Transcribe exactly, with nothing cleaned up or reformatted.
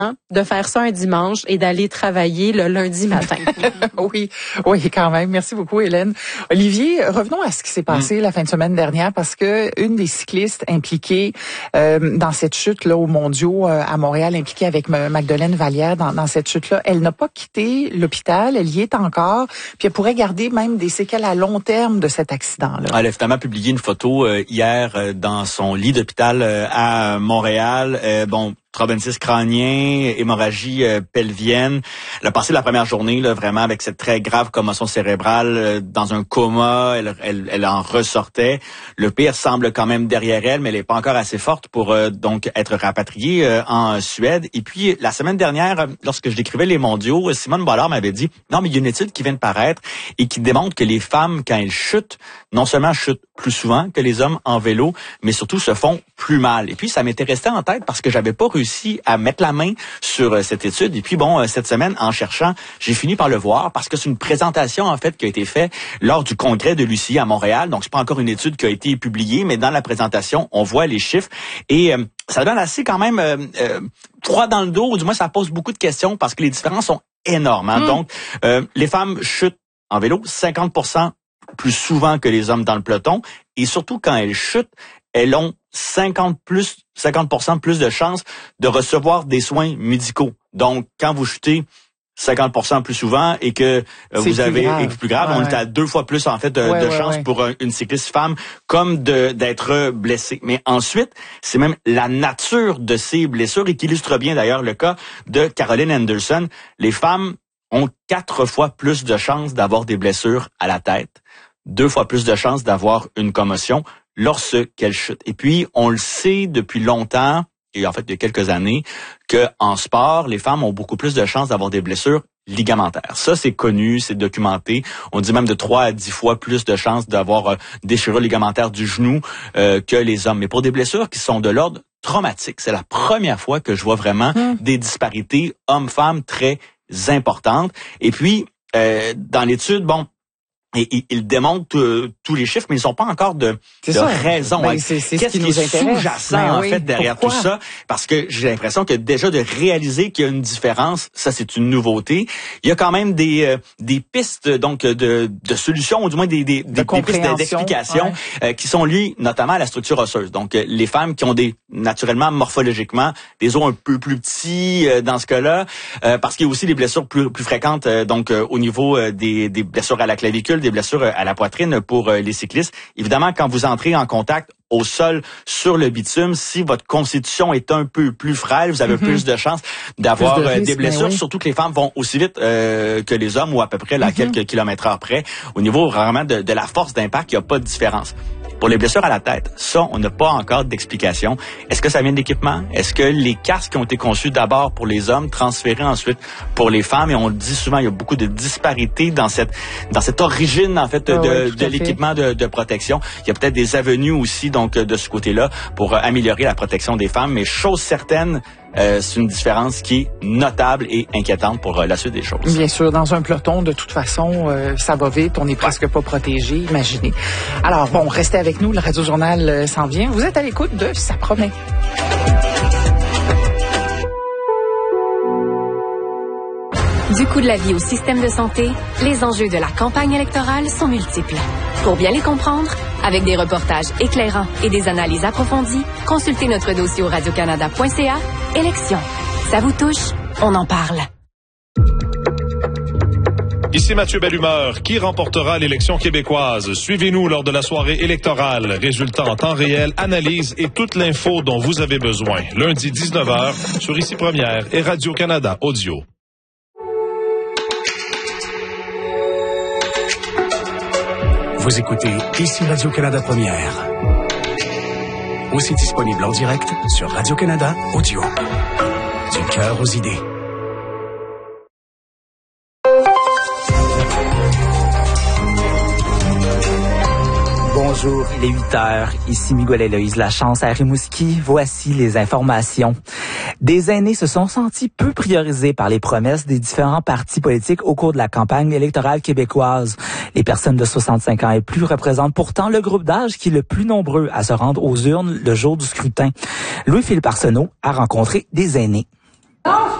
de faire ça un dimanche et d'aller travailler le lundi matin. oui, oui, quand même. Merci beaucoup, Hélène. Olivier, revenons à ce qui s'est passé mmh. la fin de semaine dernière, parce que une des cyclistes impliquées euh, dans cette chute-là aux Mondiaux euh, à Montréal, impliquée avec Magdeleine Vallière dans, dans cette chute-là, elle n'a pas quitté l'hôpital, elle y est encore, puis elle pourrait garder même des séquelles à long terme de cet accident-là. Elle a finalement publié une photo euh, hier euh, dans son lit d'hôpital euh, à Montréal. Euh, bon, traumatisme crânien, hémorragie euh, pelvienne. Elle a passé la première journée là, vraiment avec cette très grave commotion cérébrale euh, dans un coma. Elle, elle, elle en ressortait. Le pire semble quand même derrière elle, mais elle n'est pas encore assez forte pour euh, donc être rapatriée euh, en Suède. Et puis la semaine dernière, lorsque je décrivais les mondiaux, Simone Boilard m'avait dit non, mais il y a une étude qui vient de paraître et qui démontre que les femmes, quand elles chutent, non seulement chutent plus souvent que les hommes en vélo, mais surtout se font plus mal. Et puis ça m'était resté en tête parce que j'avais pas réussi à mettre la main sur euh, cette étude. Et puis bon, euh, cette semaine, en cherchant, j'ai fini par le voir parce que c'est une présentation en fait qui a été faite lors du congrès de Lucie à Montréal. Donc c'est pas encore une étude qui a été publiée, mais dans la présentation, on voit les chiffres et euh, ça donne assez quand même euh, euh, froid dans le dos. Ou du moins, ça pose beaucoup de questions parce que les différences sont énormes. Hein? Mmh. Donc euh, les femmes chutent en vélo cinquante pour cent plus souvent que les hommes dans le peloton et surtout quand elles chutent, elles ont cinquante plus, cinquante pour cent plus de chances de recevoir des soins médicaux. Donc, quand vous chutez cinquante pour cent plus souvent et que euh, vous avez grave. et que plus grave, ouais, on est à deux fois plus en fait de, ouais, de ouais, chances ouais. pour un, une cycliste femme comme de d'être blessée. Mais ensuite, c'est même la nature de ces blessures et qui illustre bien d'ailleurs le cas de Caroline Anderson. Les femmes ont quatre fois plus de chances d'avoir des blessures à la tête, deux fois plus de chances d'avoir une commotion lorsqu'elles chutent. Et puis, on le sait depuis longtemps, et en fait, il y a quelques années, que en sport, les femmes ont beaucoup plus de chances d'avoir des blessures ligamentaires. Ça, c'est connu, c'est documenté. On dit même de trois à dix fois plus de chances d'avoir euh, déchirure ligamentaire du genou euh, que les hommes. Mais pour des blessures qui sont de l'ordre traumatique, c'est la première fois que je vois vraiment mmh. des disparités hommes-femmes très importantes. Et puis, euh, dans l'étude, bon, Et, et il démontre euh, tous les chiffres, mais ils n'ont pas encore de, de raison. Ben, c'est, c'est Qu'est-ce ce qui, qui nous est intéresse. sous-jacent ben, en oui. fait derrière Pourquoi? tout ça? Parce que j'ai l'impression que déjà de réaliser qu'il y a une différence, ça c'est une nouveauté. Il y a quand même des euh, des pistes donc de de solutions, ou du moins des des, de des, des pistes d'explication ouais. euh, qui sont liées notamment à la structure osseuse. Donc euh, les femmes qui ont des naturellement morphologiquement des os un peu plus petits euh, dans ce cas-là, euh, parce qu'il y a aussi des blessures plus plus fréquentes euh, donc euh, au niveau euh, des des blessures à la clavicule, des blessures euh, à la poitrine pour euh, les cyclistes. Évidemment, quand vous entrez en contact au sol sur le bitume, si votre constitution est un peu plus frêle, vous avez mm-hmm. plus de chances d'avoir de risque, des blessures, oui. Surtout que les femmes vont aussi vite euh, que les hommes ou à peu près là, mm-hmm. quelques kilomètres heure près. Au niveau vraiment de, de la force d'impact, il n'y a pas de différence. Pour les blessures à la tête, ça, on n'a pas encore d'explication. Est-ce que ça vient de l'équipement? Est-ce que les casques ont été conçus d'abord pour les hommes, transférés ensuite pour les femmes? Et on le dit souvent, il y a beaucoup de disparités dans cette dans cette origine en fait de, ah oui, de l'équipement de, de protection. Il y a peut-être des avenues aussi donc de ce côté-là pour améliorer la protection des femmes. Mais chose certaine, Euh, c'est une différence qui est notable et inquiétante pour euh, la suite des choses. Bien sûr, dans un peloton, de toute façon, euh, ça va vite, on n'est presque pas protégé, imaginez. Alors bon, restez avec nous, le Radio Journal euh, s'en vient. Vous êtes à l'écoute de Ça promet. Du coût de la vie au système de santé, les enjeux de la campagne électorale sont multiples. Pour bien les comprendre, avec des reportages éclairants et des analyses approfondies, consultez notre dossier au radio canada point c a. Élections. Ça vous touche? On en parle. Ici Mathieu Bellumeur. Qui remportera l'élection québécoise? Suivez-nous lors de la soirée électorale. Résultats en temps réel, analyse et toute l'info dont vous avez besoin. Lundi dix-neuf heures sur Ici Première et Radio-Canada Audio. Vous écoutez Ici Radio-Canada Première. Aussi disponible en direct sur Radio-Canada Audio. Du cœur aux idées. Bonjour, il est huit heures. Ici Miguel Héloïse Lachance à Rimouski. Voici les informations. Des aînés se sont sentis peu priorisés par les promesses des différents partis politiques au cours de la campagne électorale québécoise. Les personnes de soixante-cinq ans et plus représentent pourtant le groupe d'âge qui est le plus nombreux à se rendre aux urnes le jour du scrutin. Louis-Philippe Arsenault a rencontré des aînés. Non,